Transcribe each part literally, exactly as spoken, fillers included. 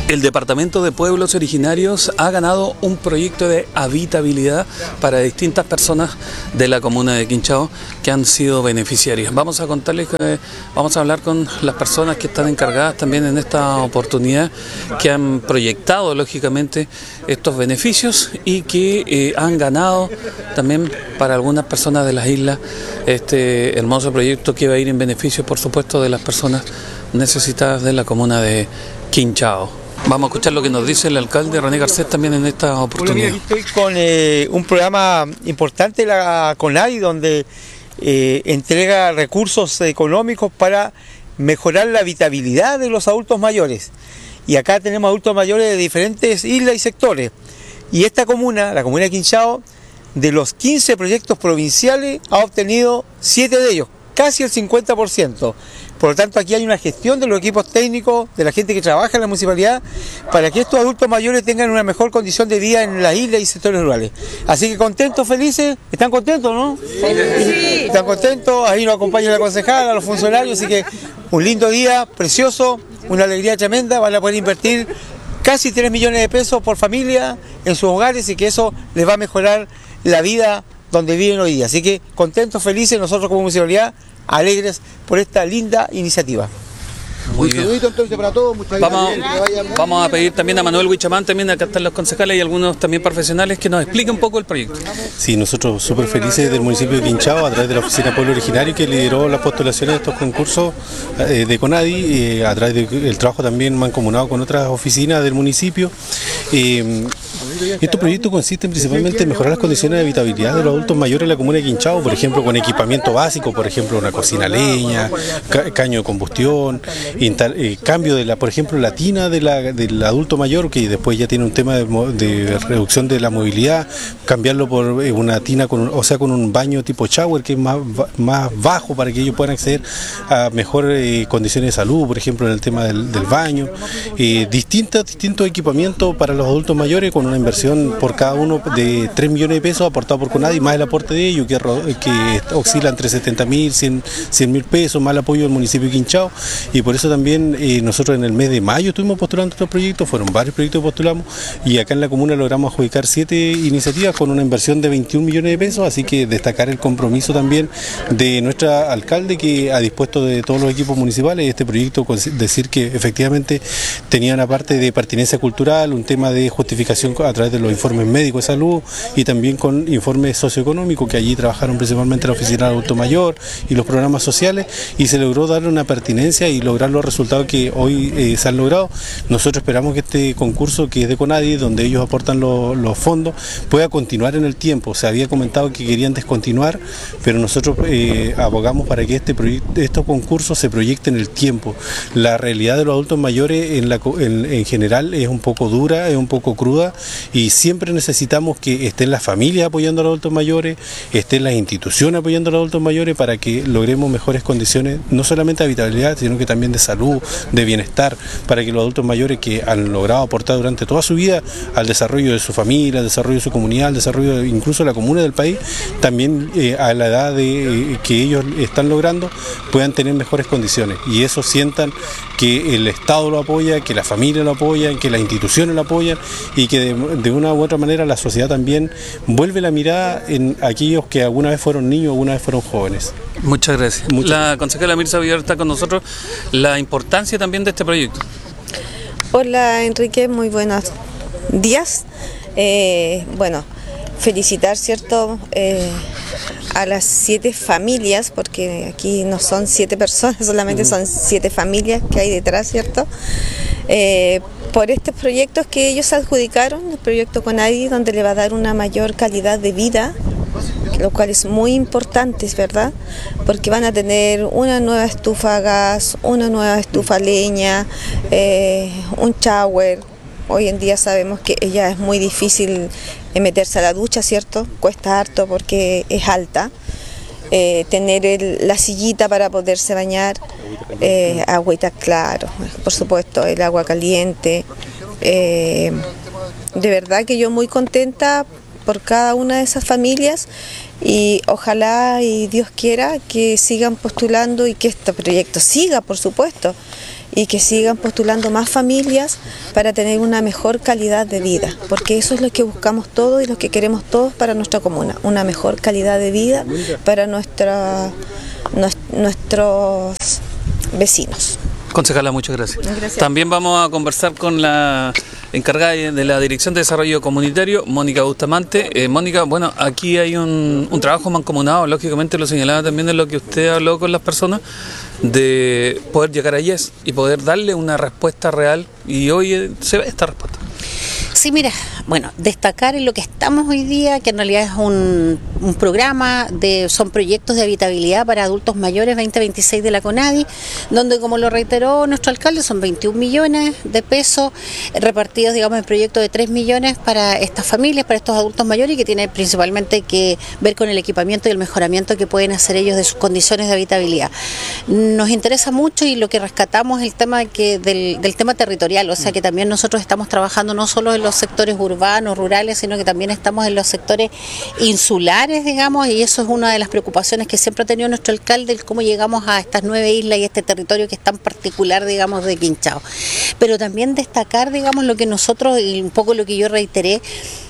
El Departamento de Pueblos Originarios ha ganado un proyecto de habitabilidad para distintas personas de la comuna de Quinchao que han sido beneficiarias. Vamos a contarles que vamos a hablar con las personas que están encargadas también en esta oportunidad, que han proyectado lógicamente estos beneficios y que eh, han ganado también para algunas personas de las islas este hermoso proyecto que va a ir en beneficio, por supuesto, de las personas necesitadas de la comuna de Quinchao. Vamos a escuchar lo que nos dice el alcalde René Garcés también en esta oportunidad. Bueno, mira, estoy con eh, un programa importante de la CONADI, donde eh, entrega recursos económicos para mejorar la habitabilidad de los adultos mayores. Y acá tenemos adultos mayores de diferentes islas y sectores. Y esta comuna, la comuna de Quinchao, de los quince proyectos provinciales, ha obtenido siete de ellos, casi el cincuenta por ciento. Por lo tanto, aquí hay una gestión de los equipos técnicos, de la gente que trabaja en la municipalidad, para que estos adultos mayores tengan una mejor condición de vida en las islas y sectores rurales. Así que contentos, felices. ¿Están contentos, no? Sí. ¿Están contentos? Ahí nos acompaña la concejala, los funcionarios, así que un lindo día, precioso, una alegría tremenda. Van a poder invertir casi tres millones de pesos por familia en sus hogares y que eso les va a mejorar la vida donde viven hoy día. Así que contentos, felices, nosotros como municipalidad, alegres por esta linda iniciativa. Muy bien. Entonces para todos, muchas vamos, gracias. Vamos a pedir también a Manuel Huichamán, también acá están los concejales y algunos también profesionales, que nos expliquen un poco el proyecto. Sí, nosotros súper felices del municipio de Quinchao, a través de la Oficina Pueblo Originario, que lideró las postulaciones de estos concursos eh, de CONADI, eh, a través del trabajo también mancomunado con otras oficinas del municipio. Eh, Este proyecto consiste principalmente en mejorar las condiciones de habitabilidad de los adultos mayores en la comuna de Quinchao, por ejemplo, con equipamiento básico, por ejemplo, una cocina a leña, ca caño de combustión, eh, cambio de la, por ejemplo, la tina de la, del adulto mayor, que después ya tiene un tema de, de reducción de la movilidad, cambiarlo por una tina, con, o sea, con un baño tipo shower, que es más, más bajo para que ellos puedan acceder a mejores eh, condiciones de salud, por ejemplo, en el tema del, del baño, eh, distintos, distintos equipamientos para los adultos mayores, con una inversión por cada uno de tres millones de pesos aportado por CONADI, más el aporte de ellos, que, que oscila entre setenta mil, cien mil pesos, más el apoyo del municipio de Quinchao. Y por eso también eh, nosotros en el mes de mayo estuvimos postulando estos proyectos, fueron varios proyectos que postulamos, y acá en la comuna logramos adjudicar siete iniciativas con una inversión de veintiún millones de pesos, así que destacar el compromiso también de nuestra alcalde, que ha dispuesto de todos los equipos municipales este proyecto, decir que efectivamente tenía una parte de pertinencia cultural, un tema de justificación a través de los informes médicos de salud y también con informes socioeconómicos, que allí trabajaron principalmente la oficina de adulto mayor y los programas sociales, y se logró darle una pertinencia y lograr los resultados que hoy eh, se han logrado. Nosotros esperamos que este concurso, que es de CONADI, donde ellos aportan lo, los fondos, pueda continuar en el tiempo. Se había comentado que querían descontinuar, pero nosotros eh, abogamos para que este proyecto, estos concursos se proyecten en el tiempo. La realidad de los adultos mayores en, la, en, en general es un poco dura, es un poco cruda, y siempre necesitamos que estén las familias apoyando a los adultos mayores, estén las instituciones apoyando a los adultos mayores, para que logremos mejores condiciones, no solamente de habitabilidad, sino que también de salud, de bienestar, para que los adultos mayores, que han logrado aportar durante toda su vida al desarrollo de su familia, al desarrollo de su comunidad, al desarrollo de, incluso de la comuna del país, también eh, a la edad de, eh, que ellos están logrando, puedan tener mejores condiciones, y eso sientan que el Estado lo apoya, que la familia lo apoya, que las instituciones lo apoyan, y que de, de una u otra manera la sociedad también vuelve la mirada en aquellos que alguna vez fueron niños, alguna vez fueron jóvenes. Muchas gracias. Muchas la concejala Mirza Villar está con nosotros. La importancia también de este proyecto. Hola Enrique, muy buenos días. Eh, bueno, felicitar, ¿cierto?, eh, a las siete familias, porque aquí no son siete personas, solamente son siete familias que hay detrás, ¿cierto?, eh, por estos proyectos que ellos adjudicaron, el proyecto CONADI, donde le va a dar una mayor calidad de vida, lo cual es muy importante, ¿verdad?, porque van a tener una nueva estufa a gas, una nueva estufa a leña, eh, un shower. Hoy en día sabemos que ya es muy difícil meterse a la ducha, ¿cierto?, cuesta harto porque es alta. Eh, tener el, la sillita para poderse bañar, eh, agüita, claro, por supuesto, el agua caliente. Eh, de verdad que yo muy contenta por cada una de esas familias, y ojalá y Dios quiera que sigan postulando y que este proyecto siga, por supuesto, y que sigan postulando más familias para tener una mejor calidad de vida, porque eso es lo que buscamos todos y lo que queremos todos para nuestra comuna, una mejor calidad de vida para nuestra, nuestros vecinos. Concejala, muchas gracias. Gracias. También vamos a conversar con la encargada de la Dirección de Desarrollo Comunitario, Mónica Bustamante. Eh, Mónica, bueno, aquí hay un, un trabajo mancomunado, lógicamente lo señalaba también en lo que usted habló con las personas, de poder llegar a ellas y poder darle una respuesta real, y hoy eh, se ve esta respuesta. Sí, mira, bueno, destacar en lo que estamos hoy día, que en realidad es un, un programa, de son proyectos de habitabilidad para adultos mayores veinte veintiséis de la CONADI, donde, como lo reiteró nuestro alcalde, son veintiún millones de pesos repartidos, digamos, en proyectos de tres millones para estas familias, para estos adultos mayores, y que tiene principalmente que ver con el equipamiento y el mejoramiento que pueden hacer ellos de sus condiciones de habitabilidad. Nos interesa mucho, y lo que rescatamos es el tema que del, del tema territorial, o sea que también nosotros estamos trabajando no solo en los sectores urbanos, rurales, sino que también estamos en los sectores insulares, digamos, y eso es una de las preocupaciones que siempre ha tenido nuestro alcalde, el cómo llegamos a estas nueve islas y este territorio que es tan particular, digamos, de Quinchao. Pero también destacar, digamos, lo que nosotros, y un poco lo que yo reiteré,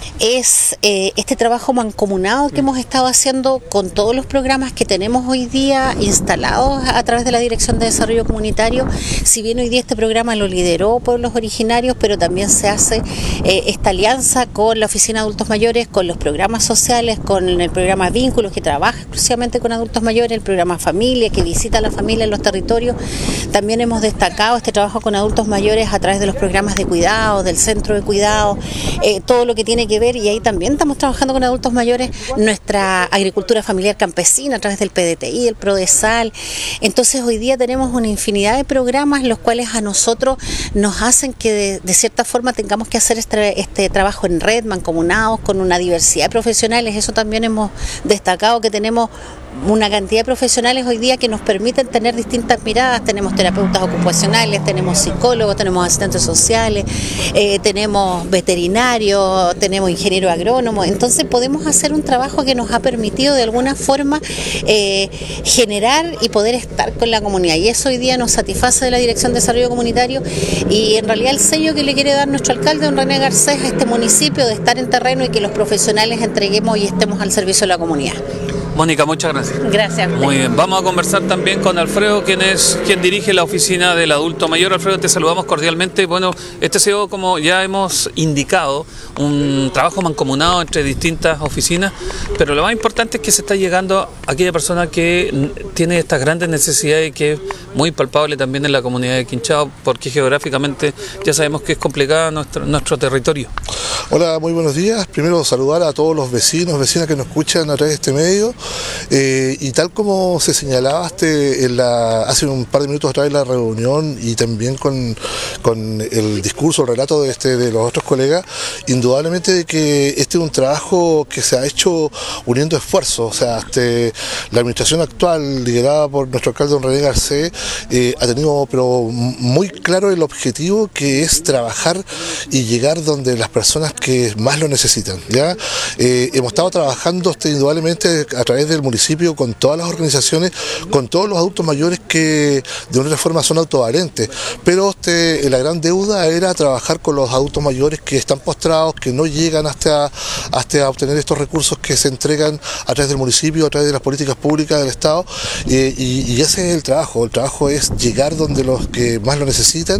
es eh, este trabajo mancomunado que hemos estado haciendo con todos los programas que tenemos hoy día instalados a través de la Dirección de Desarrollo Comunitario. Si bien hoy día este programa lo lideró Pueblos Originarios, pero también se hace eh, esta alianza con la Oficina de Adultos Mayores, con los programas sociales, con el programa Vínculos, que trabaja exclusivamente con adultos mayores, el programa Familia, que visita a la familia en los territorios. También hemos destacado este trabajo con adultos mayores a través de los programas de cuidado, del centro de cuidado, eh, todo lo que tiene que ver, y ahí también estamos trabajando con adultos mayores, nuestra agricultura familiar campesina a través del P D T I, el PRODESAL. Entonces hoy día tenemos una infinidad de programas, los cuales a nosotros nos hacen que de, de cierta forma tengamos que hacer este, este trabajo en red, mancomunados, con una diversidad de profesionales. Eso también hemos destacado, que tenemos una cantidad de profesionales hoy día que nos permiten tener distintas miradas. Tenemos terapeutas ocupacionales, tenemos psicólogos, tenemos asistentes sociales, eh, tenemos veterinarios, tenemos ingenieros agrónomos. Entonces podemos hacer un trabajo que nos ha permitido de alguna forma eh, generar y poder estar con la comunidad, y eso hoy día nos satisface de la Dirección de Desarrollo Comunitario, y en realidad el sello que le quiere dar nuestro alcalde, don René Garcés, a este municipio, de estar en terreno y que los profesionales entreguemos y estemos al servicio de la comunidad. Mónica, muchas gracias. Gracias. Muy bien, vamos a conversar también con Alfredo, quien es quien dirige la oficina del adulto mayor. Alfredo, te saludamos cordialmente. Bueno, este ha sido, como ya hemos indicado, un trabajo mancomunado entre distintas oficinas, pero lo más importante es que se está llegando a aquella persona que tiene estas grandes necesidades, y que es muy palpable también en la comunidad de Quinchao, porque geográficamente ya sabemos que es complicado nuestro, nuestro territorio. Hola, muy buenos días. Primero saludar a todos los vecinos, vecinas que nos escuchan a través de este medio. Eh, y tal como se señalaba este, en la, hace un par de minutos atrás en la reunión, y también con, con el discurso, el relato de, este, de los otros colegas, indudablemente de que este es un trabajo que se ha hecho uniendo esfuerzos. O sea, este, la administración actual, liderada por nuestro alcalde don René Garcés, eh, ha tenido pero muy claro el objetivo, que es trabajar y llegar donde las personas que más lo necesitan. ¿Ya? Eh, hemos estado trabajando este, indudablemente a través del municipio con todas las organizaciones, con todos los adultos mayores que de una forma son autovalentes, pero este, la gran deuda era trabajar con los adultos mayores que están postrados, que no llegan hasta, hasta obtener estos recursos que se entregan a través del municipio, a través de las políticas públicas del Estado, eh, y, y ese es el trabajo. El trabajo es llegar donde los que más lo necesitan,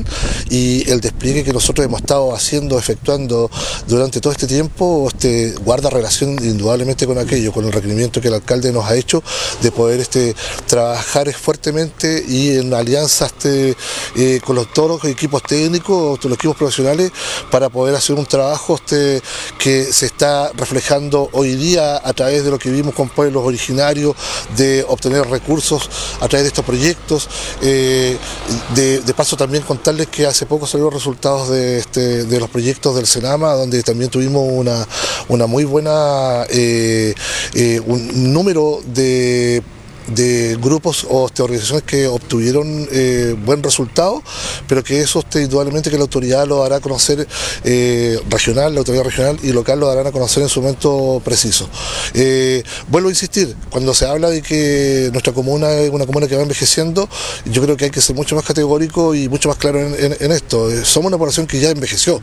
y el despliegue que nosotros hemos estado haciendo, efectuando durante todo este tiempo, este, guarda relación indudablemente con aquello, con el requerimiento que el alcalde nos ha hecho de poder este, trabajar fuertemente y en alianza este, eh, con los, todos los equipos técnicos, los equipos profesionales, para poder hacer un trabajo este, que se está reflejando hoy día a través de lo que vimos con pueblos originarios, de obtener recursos a través de estos proyectos. Eh, de, de paso también contarles que hace poco salieron los resultados de, este, de los proyectos del Senama, donde también tuvimos una, una muy buena, eh, eh, un número de de grupos o de organizaciones que obtuvieron eh, buen resultado, pero que eso este, indudablemente que la autoridad lo dará a conocer eh, regional, la autoridad regional y local lo darán a conocer en su momento preciso. Eh, vuelvo a insistir, cuando se habla de que nuestra comuna es una comuna que va envejeciendo, yo creo que hay que ser mucho más categórico y mucho más claro en, en, en esto. Somos una población que ya envejeció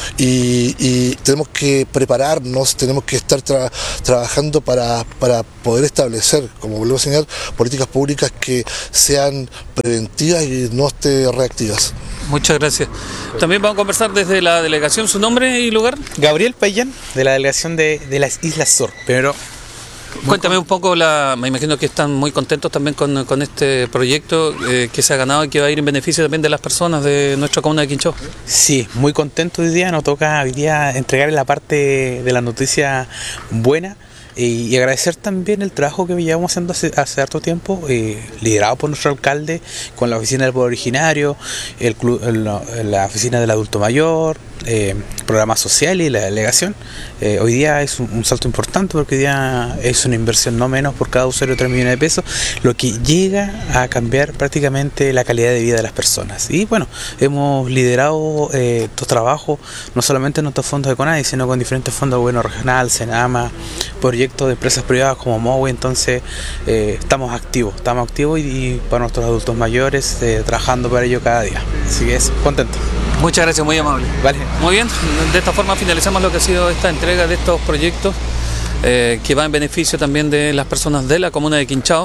y, y tenemos que prepararnos, tenemos que estar tra trabajando para, para poder establecer, como vuelvo a señalar, políticas públicas que sean preventivas y no esté reactivas. Muchas gracias. También vamos a conversar desde la delegación, su nombre y lugar. Gabriel Payán, de la delegación de, de las Islas Sur. Primero, cuéntame un poco, la, me imagino que están muy contentos también con, con este proyecto eh, que se ha ganado y que va a ir en beneficio también de las personas de nuestra comuna de Quinchao. Sí, muy contento hoy día, nos toca hoy día entregar la parte de la noticia buena. Y agradecer también el trabajo que llevamos haciendo hace, hace harto tiempo, eh, liderado por nuestro alcalde, con la oficina del pueblo originario, el club, el, la oficina del adulto mayor, eh, programas sociales y la delegación. Eh, hoy día es un, un salto importante porque hoy día es una inversión no menos por cada usuario de tres millones de pesos, lo que llega a cambiar prácticamente la calidad de vida de las personas. Y bueno, hemos liderado eh, estos trabajos no solamente en nuestros fondos de CONADI, sino con diferentes fondos de gobierno regional, Senama, proyectos de empresas privadas como MOWE. Entonces eh, estamos activos, estamos activos y, y para nuestros adultos mayores eh, trabajando para ello cada día. Así que es contento. Muchas gracias, muy amable. Vale. Muy bien, de esta forma finalizamos lo que ha sido esta entrega de estos proyectos eh, que va en beneficio también de las personas de la comuna de Quinchao.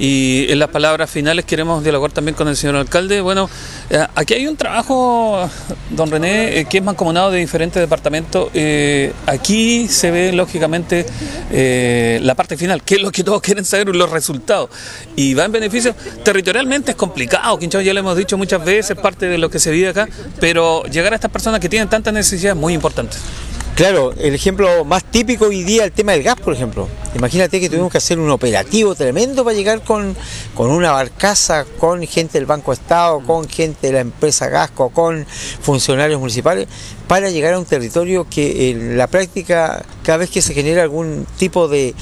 Y en las palabras finales queremos dialogar también con el señor alcalde. Bueno, eh, aquí hay un trabajo, don René, eh, que es mancomunado de diferentes departamentos. Eh, aquí se ve lógicamente eh, la parte final, que es lo que todos quieren saber, los resultados. Y va en beneficio, territorialmente es complicado, Quinchao ya lo hemos dicho muchas veces, parte de lo que se vive acá, pero llegar a estas personas que tienen tantas necesidades es muy importante. Claro, el ejemplo más típico hoy día es el tema del gas, por ejemplo. Imagínate que tuvimos que hacer un operativo tremendo para llegar con, con una barcaza, con gente del Banco Estado, con gente de la empresa Gasco, con funcionarios municipales, para llegar a un territorio que en la práctica, cada vez que se genera algún tipo de,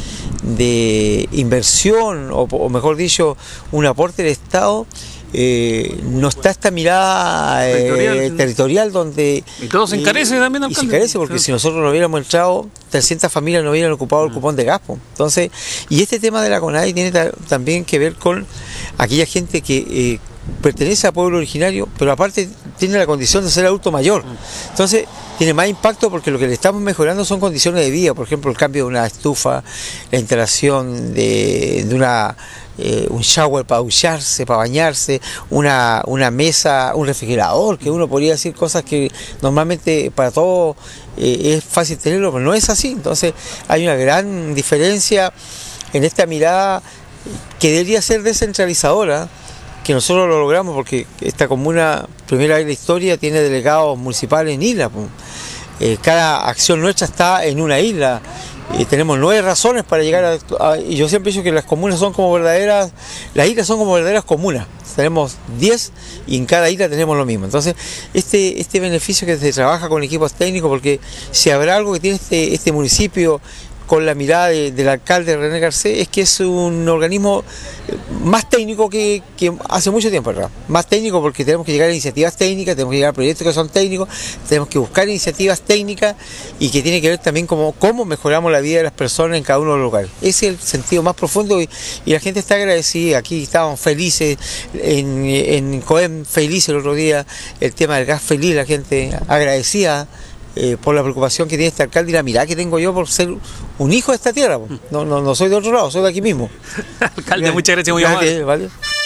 de inversión, o, o mejor dicho, un aporte del Estado, Eh, no está esta mirada eh, territorial, territorial donde y todo se encarece y, también, y se encarece porque sí. Si nosotros no hubiéramos entrado, trescientas familias no hubieran ocupado el cupón de gas. Entonces, y este tema de la CONADI tiene ta también que ver con aquella gente que eh, pertenece a pueblo originario, pero aparte tiene la condición de ser adulto mayor. Entonces tiene más impacto porque lo que le estamos mejorando son condiciones de vida, por ejemplo el cambio de una estufa, la instalación de, de una eh, un shower para ducharse, para bañarse, una, una mesa, un refrigerador, que uno podría decir cosas que normalmente para todos eh, es fácil tenerlo, pero no es así. Entonces hay una gran diferencia en esta mirada que debería ser descentralizadora, que nosotros lo logramos porque esta comuna, primera vez en la historia, tiene delegados municipales en islas. Eh, cada acción nuestra está en una isla. Eh, tenemos nueve razones para llegar a, a... Y yo siempre he dicho que las comunas son como verdaderas... Las islas son como verdaderas comunas. Tenemos diez y en cada isla tenemos lo mismo. Entonces, este, este beneficio que se trabaja con equipos técnicos, porque si habrá algo que tiene este, este municipio con la mirada de, del alcalde René Garcés, es que es un organismo más técnico que, que hace mucho tiempo, ¿verdad? Más técnico porque tenemos que llegar a iniciativas técnicas, tenemos que llegar a proyectos que son técnicos, tenemos que buscar iniciativas técnicas y que tiene que ver también como cómo mejoramos la vida de las personas en cada uno de los lugares. Ese es el sentido más profundo y, y la gente está agradecida. Aquí estábamos felices, en, en Coem feliz el otro día, el tema del gas feliz, la gente agradecida. Eh, por la preocupación que tiene este alcalde y la mirada que tengo yo por ser un hijo de esta tierra. No, no, no soy de otro lado, soy de aquí mismo. Alcalde, gracias, muchas gracias, muy amable. Vale.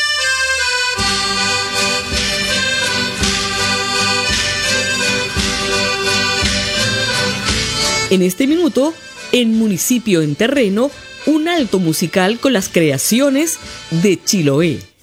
En este minuto, en Municipio en Terreno, un alto musical con las creaciones de Chiloé.